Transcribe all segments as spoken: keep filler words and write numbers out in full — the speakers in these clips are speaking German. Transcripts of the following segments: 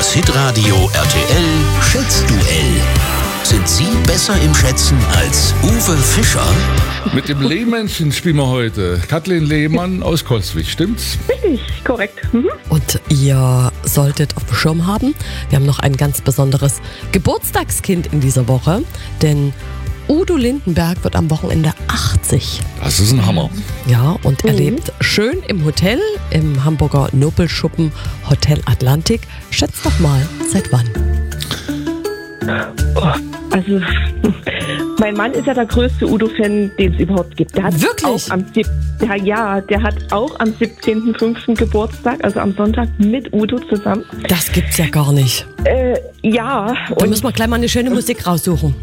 Das Hitradio R T L Schätzduell. Sind Sie besser im Schätzen als Uwe Fischer? Mit dem Lehmännchen spielen wir heute. Kathleen Lehmann aus Coswig, stimmt's? Richtig, korrekt. Mhm. Und ihr solltet auf dem Schirm haben, wir haben noch ein ganz besonderes Geburtstagskind in dieser Woche, denn Udo Lindenberg wird am Wochenende achtzig. Das ist ein Hammer. Ja, und er lebt schön im Hotel, im Hamburger Nobelschuppen Hotel Atlantik. Schätzt doch mal, seit wann? Oh, also, mein Mann ist ja der größte Udo-Fan, den es überhaupt gibt. Der hat Wirklich? Auch am sieb- der, ja, der hat auch am siebzehnten fünften Geburtstag, also am Sonntag, mit Udo zusammen. Das gibt's ja gar nicht. Äh, ja. Da müssen wir gleich mal eine schöne Musik raussuchen.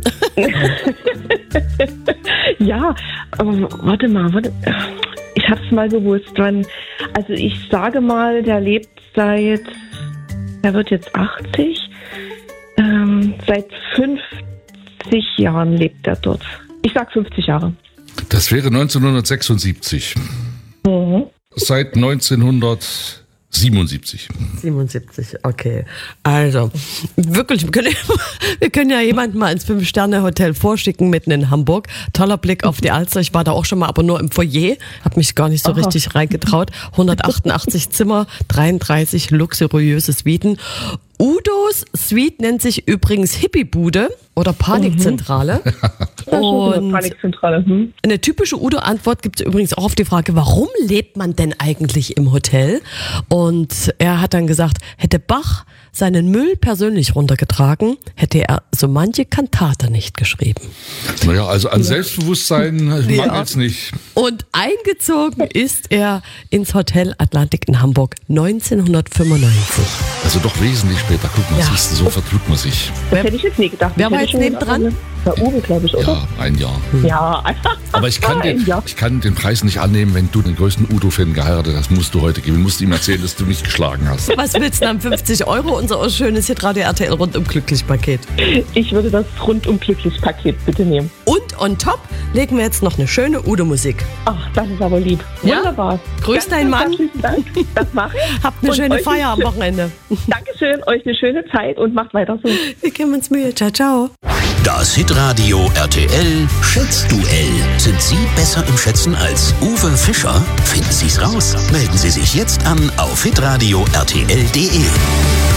Ja, aber warte mal, warte. Ich hab's mal gewusst, wann. Also ich sage mal, der lebt seit, der wird jetzt achtzig, ähm, seit fünfzig Jahren lebt er dort. Ich sag fünfzig Jahre. Das wäre neunzehnhundertsechsundsiebzig. Mhm. Seit neunzehnhundertsiebenundsiebzig. siebenundsiebzig, okay. Also, wirklich, wir können, wir können ja jemanden mal ins Fünf-Sterne-Hotel vorschicken, mitten in Hamburg. Toller Blick auf die Alster. Ich war da auch schon mal, aber nur im Foyer. Hab mich gar nicht so Aha. richtig reingetraut. hundertachtundachtzig Zimmer, dreiunddreißig luxuriöse Suiten. Udos Suite nennt sich übrigens Hippie-Bude oder Panikzentrale. Und Panikzentrale. Hm. eine typische Udo-Antwort gibt es übrigens auch auf die Frage, warum lebt man denn eigentlich im Hotel? Und er hat dann gesagt, hätte Bach seinen Müll persönlich runtergetragen, hätte er so manche Kantate nicht geschrieben. Naja, also an Selbstbewusstsein mangelt's nicht. Und eingezogen ist er ins Hotel Atlantik in Hamburg neunzehnhundertfünfundneunzig. Also doch wesentlich später. Guck mal, Ja. siehst du, so vertut man sich. Das hätte ich jetzt nie gedacht. Wer Das war hätte jetzt ich schon nebendran? gedacht, Der Uwe, glaube ich, oder? Ja, ein Jahr. Ja. Aber ich kann, den, Ja. ich kann den Preis nicht annehmen, wenn du den größten Udo-Fan geheiratet hast, musst du heute geben. Du musst ihm erzählen, dass du mich geschlagen hast. Was willst du dann? fünfzig Euro, unser schönes Hitradio R T L rundum glücklich Paket. Ich würde das rundum glücklich Paket bitte nehmen. Und on top legen wir jetzt noch eine schöne Udo-Musik. Ach, das ist aber lieb. Ja? Wunderbar. Grüß Ganz, deinen ganz Mann. herzlichen Dank. Das mache ich. Habt eine Und schöne euch Feier am eine- Wochenende. Dankeschön, euch eine schöne Zeit und macht weiter so. Wir geben uns Mühe. Ciao, ciao. Das Hitradio R T L Schätzduell. Sind Sie besser im Schätzen als Uwe Fischer? Finden Sie's raus. Melden Sie sich jetzt an auf hitradio punkt r t l punkt d e.